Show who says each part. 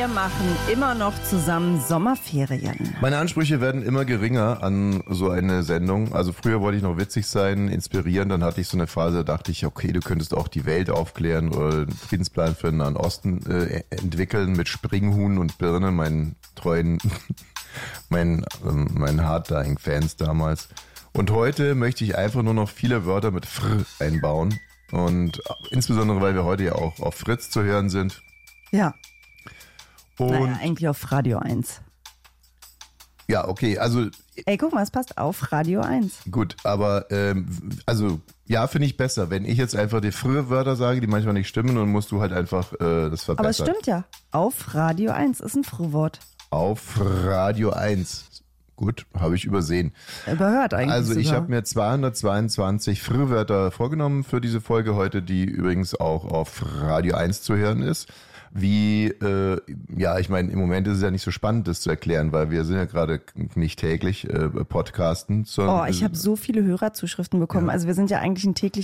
Speaker 1: Wir machen immer noch zusammen Sommerferien.
Speaker 2: Meine Ansprüche werden immer geringer an so eine Sendung. Also früher wollte ich noch witzig sein, inspirieren. Dann hatte ich so eine Phase, da dachte ich, okay, du könntest auch die Welt aufklären oder einen Friedensplan für den Nahen Osten entwickeln mit Springhuhn und Birne, meinen treuen, meinen Hard-Dying-Fans damals. Und heute möchte ich einfach nur noch viele Wörter mit Fr einbauen. Und insbesondere, weil wir heute ja auch auf Fritz zu hören sind.
Speaker 1: Ja.
Speaker 2: Und
Speaker 1: naja, eigentlich auf Radio 1.
Speaker 2: Ja, okay, also...
Speaker 1: Ey, guck mal, es passt auf Radio 1.
Speaker 2: Gut, aber also ja, finde ich besser, wenn ich jetzt einfach die frühe Wörter sage, die manchmal nicht stimmen, dann musst du halt einfach das verbessern.
Speaker 1: Aber es stimmt ja. Auf Radio 1 ist ein Frühwort.
Speaker 2: Auf Radio 1. Gut, habe ich übersehen.
Speaker 1: Überhört eigentlich.
Speaker 2: Also ich habe mir 222 Frühwörter vorgenommen für diese Folge heute, die übrigens auch auf Radio 1 zu hören ist. Wie, ja, ich meine, im Moment ist es ja nicht so spannend, das zu erklären, weil wir sind ja gerade nicht täglich podcasten.
Speaker 1: Ich habe so viele Hörerzuschriften bekommen. Ja. Also wir sind ja eigentlich ein